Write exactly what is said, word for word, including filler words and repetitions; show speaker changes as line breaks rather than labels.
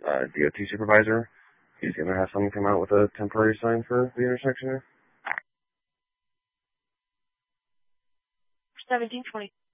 uh, D O T supervisor. He's going to have someone come out with a temporary sign for the intersection here.
seventeen twenty.